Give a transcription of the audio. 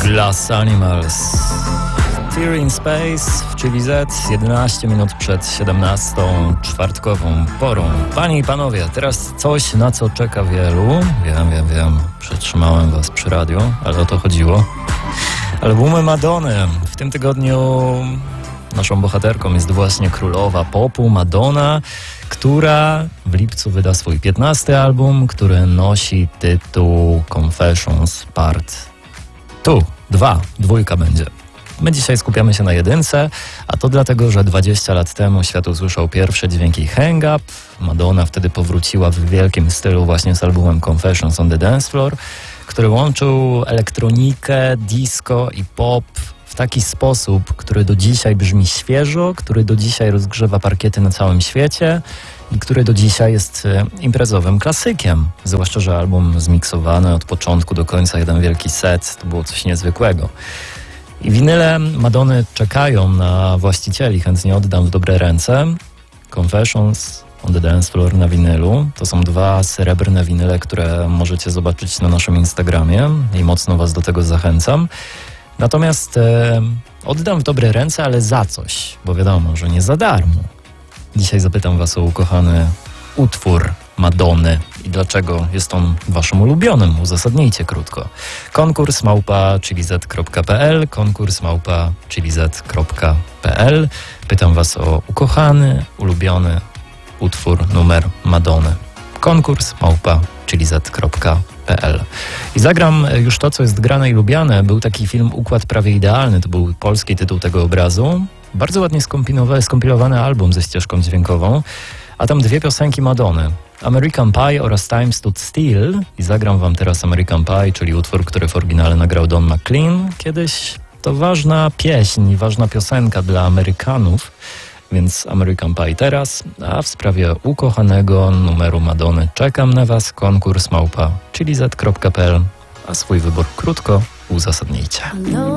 Glass Animals. Theory in Space w Chili Z, 11 minut przed 17 czwartkową porą. Panie i panowie, teraz coś, na co czeka wielu. Wiem, przetrzymałem was przy radiu, ale o to chodziło. Albumy Madonny. W tym tygodniu naszą bohaterką jest właśnie królowa popu Madonna, która w lipcu wyda swój 15. album, który nosi tytuł Confessions Part 2. Dwójka będzie. My dzisiaj skupiamy się na jedynce, a to dlatego, że 20 lat temu świat usłyszał pierwsze dźwięki Hang Up. Madonna wtedy powróciła w wielkim stylu właśnie z albumem Confessions on the Dance Floor, który łączył elektronikę, disco i pop w taki sposób, który do dzisiaj brzmi świeżo, który do dzisiaj rozgrzewa parkiety na całym świecie i który do dzisiaj jest imprezowym klasykiem. Zwłaszcza, że album zmiksowany od początku do końca, jeden wielki set, to było coś niezwykłego. I winyle Madonny czekają na właścicieli, chętnie oddam w dobre ręce. Confessions on the Dance Floor na winylu. To są 2 srebrne winyle, które możecie zobaczyć na naszym Instagramie i mocno was do tego zachęcam. Natomiast oddam w dobre ręce, ale za coś, bo wiadomo, że nie za darmo. Dzisiaj zapytam was o ukochany utwór Madonny i dlaczego jest on waszym ulubionym. Uzasadnijcie krótko. Konkurs @chilliz.pl, konkurs @chilliz.pl. Pytam was o ukochany, ulubiony utwór, numer Madonny. Konkurs @chilliz.pl. I zagram już to, co jest grane i lubiane. Był taki film Układ prawie idealny, to był polski tytuł tego obrazu. Bardzo ładnie skompilowany album ze ścieżką dźwiękową, a tam 2 piosenki Madonny. American Pie oraz Time Stood Still. I zagram wam teraz American Pie, czyli utwór, który w oryginale nagrał Don McLean. Kiedyś to ważna pieśń, ważna piosenka dla Amerykanów, więc American Pie teraz. A w sprawie ukochanego numeru Madonny czekam na was. Konkurs @chilliz.pl, a swój wybór krótko uzasadnijcie. No,